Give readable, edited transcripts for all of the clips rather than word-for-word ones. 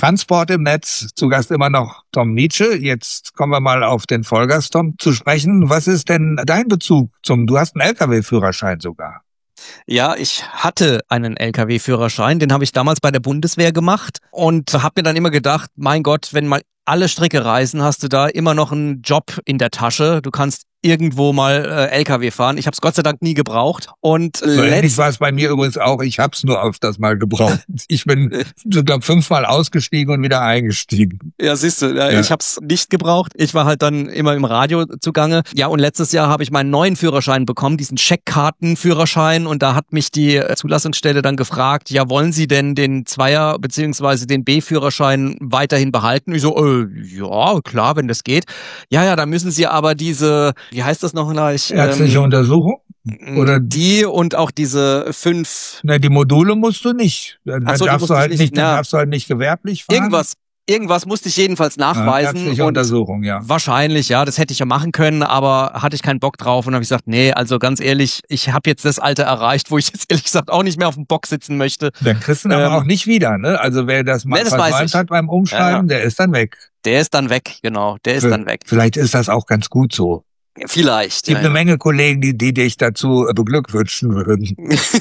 Transport im Netz. Zu Gast immer noch Tom Nietzsche. Jetzt kommen wir mal auf den Vollgas, Tom, zu sprechen. Was ist denn dein Bezug du hast einen LKW-Führerschein sogar? Ja, ich hatte einen LKW-Führerschein, den habe ich damals bei der Bundeswehr gemacht und habe mir dann immer gedacht, mein Gott, wenn mal alle Strecke reisen, hast du da immer noch einen Job in der Tasche. Du kannst irgendwo mal LKW fahren. Ich habe es Gott sei Dank nie gebraucht. Und so ähnlich war es bei mir übrigens auch. Ich habe es nur öfters mal gebraucht. Ich bin sogar 5-mal ausgestiegen und wieder eingestiegen. Ja, siehst du, ich habe es nicht gebraucht. Ich war halt dann immer im Radio zugange. Ja, und letztes Jahr habe ich meinen neuen Führerschein bekommen, diesen Scheckkartenführerschein. Und da hat mich die Zulassungsstelle dann gefragt, ja, wollen Sie denn den Zweier- bzw. den B-Führerschein weiterhin behalten? Ich so, ja, klar, wenn das geht. Ja, da müssen Sie aber diese, wie heißt das noch gleich? Ärztliche Untersuchung? Oder die und auch diese 5. Na, die Module musst du nicht. Dann Ach so, darfst du halt nicht gewerblich fahren. Irgendwas musste ich jedenfalls nachweisen. Ärztliche Untersuchung, ja. Wahrscheinlich, ja, das hätte ich ja machen können, aber hatte ich keinen Bock drauf und habe gesagt, nee, also ganz ehrlich, ich habe jetzt das Alter erreicht, wo ich jetzt ehrlich gesagt auch nicht mehr auf dem Bock sitzen möchte. Dann kriegst du ihn aber auch nicht wieder, ne? Also wer das mal versäumt hat beim Umschreiben, der ist dann weg. Der ist dann weg, genau, dann weg. Vielleicht ist das auch ganz gut so. Vielleicht. Es gibt eine Menge Kollegen, die dich dazu beglückwünschen würden.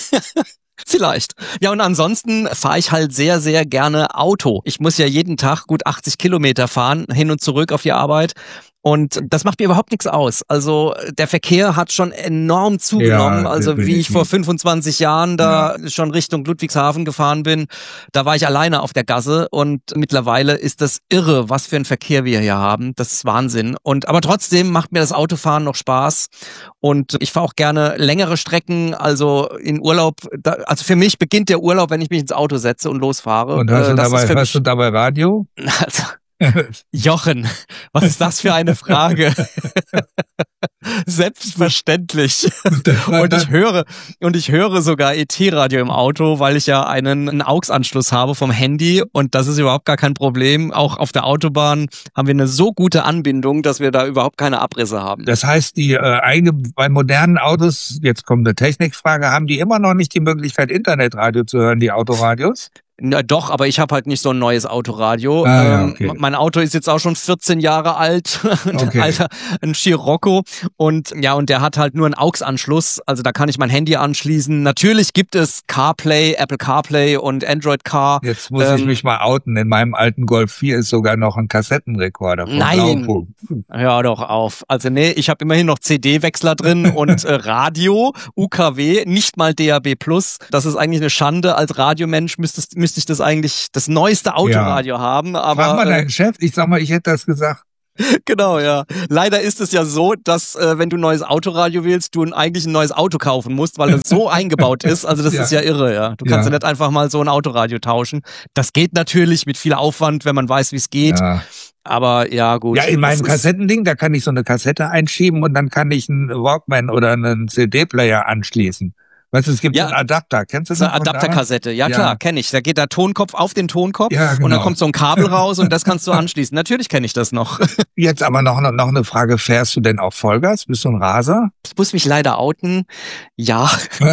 Vielleicht. Ja, und ansonsten fahre ich halt sehr, sehr gerne Auto. Ich muss ja jeden Tag gut 80 Kilometer fahren, hin und zurück auf die Arbeit. Und das macht mir überhaupt nichts aus. Also der Verkehr hat schon enorm zugenommen. Also wie ich vor 25 Jahren da schon Richtung Ludwigshafen gefahren bin, da war ich alleine auf der Gasse und mittlerweile ist das irre, was für ein Verkehr wir hier haben. Das ist Wahnsinn. Aber trotzdem macht mir das Autofahren noch Spaß und ich fahre auch gerne längere Strecken. Also in Urlaub, also für mich beginnt der Urlaub, wenn ich mich ins Auto setze und losfahre. Und hörst du dabei Radio? Also, Jochen, was ist das für eine Frage? Selbstverständlich. Und ich höre sogar ET-Radio im Auto, weil ich ja einen AUX-Anschluss habe vom Handy und das ist überhaupt gar kein Problem. Auch auf der Autobahn haben wir eine so gute Anbindung, dass wir da überhaupt keine Abrisse haben. Das heißt, bei modernen Autos, jetzt kommt eine Technikfrage, haben die immer noch nicht die Möglichkeit, Internetradio zu hören, die Autoradios? Na doch, aber ich habe halt nicht so ein neues Autoradio. Okay. Mein Auto ist jetzt auch schon 14 Jahre alt, ein Scirocco und der hat halt nur einen AUX-Anschluss, also da kann ich mein Handy anschließen. Natürlich gibt es CarPlay, Apple CarPlay und Android Car. Jetzt muss ich mich mal outen, in meinem alten Golf 4 ist sogar noch ein Kassettenrekorder von Nein, hör doch auf. Also nee, ich habe immerhin noch CD-Wechsler drin und Radio, UKW, nicht mal DAB+. Das ist eigentlich eine Schande. Als Radiomensch müsste ich das eigentlich das neueste Autoradio haben. Aber frag mal deinen Chef, ich sag mal, ich hätte das gesagt. Genau, ja. Leider ist es ja so, dass wenn du ein neues Autoradio willst, du eigentlich ein neues Auto kaufen musst, weil das so eingebaut ist. Also das ist ja irre, ja. Du kannst ja nicht einfach mal so ein Autoradio tauschen. Das geht natürlich mit viel Aufwand, wenn man weiß, wie es geht. Ja. Aber ja, gut. Ja, in meinem Kassettending, da kann ich so eine Kassette einschieben und dann kann ich einen Walkman oder einen CD-Player anschließen. Weißt du, es gibt so einen Adapter, kennst du das? Eine Adapterkassette, ja klar, kenne ich. Da geht der Tonkopf auf den Tonkopf und dann kommt so ein Kabel raus und das kannst du anschließen. Natürlich kenne ich das noch. Jetzt aber noch eine Frage, fährst du denn auf Vollgas? Bist du ein Raser? Ich muss mich leider outen, ja.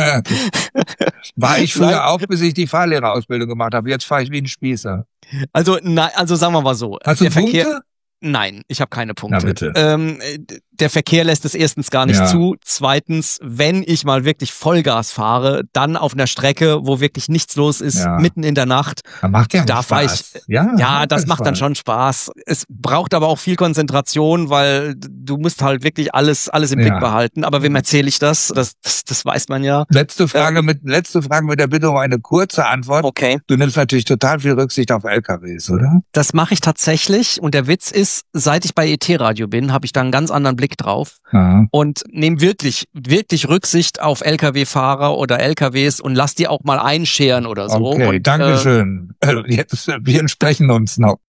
War ich früher auch, bis ich die Fahrlehrerausbildung gemacht habe. Jetzt fahre ich wie ein Spießer. Also sagen wir mal so. Hast du Punkte? Nein, ich habe keine Punkte. Na bitte. Der Verkehr lässt es erstens gar nicht zu. Zweitens, wenn ich mal wirklich Vollgas fahre, dann auf einer Strecke, wo wirklich nichts los ist, mitten in der Nacht. Macht ja da Spaß. Das macht dann schon Spaß. Es braucht aber auch viel Konzentration, weil du musst halt wirklich alles im Blick behalten. Aber wem erzähle ich das? Das weiß man ja. Letzte Frage mit der Bitte um eine kurze Antwort. Okay. Du nimmst natürlich total viel Rücksicht auf LKWs, oder? Das mache ich tatsächlich. Und der Witz ist, seit ich bei ET-Radio bin, habe ich da einen ganz anderen Blick drauf und nehme wirklich, wirklich Rücksicht auf Lkw-Fahrer oder LKWs und lass die auch mal einscheren oder so. Okay, und, Dankeschön. Jetzt, wir entsprechen uns noch.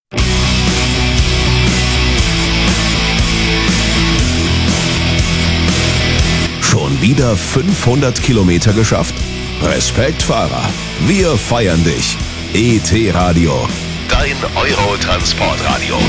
Schon wieder 500 Kilometer geschafft? Respekt, Fahrer. Wir feiern dich. ET-Radio. Dein Euro-Transportradio.